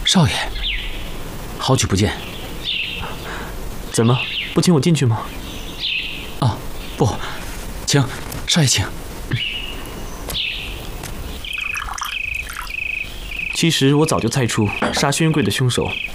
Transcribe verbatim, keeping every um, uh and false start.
少爷，好久不见。 怎么不请我进去吗？ 啊，不，请少爷请。 其实我早就猜出杀轩轅贵的凶手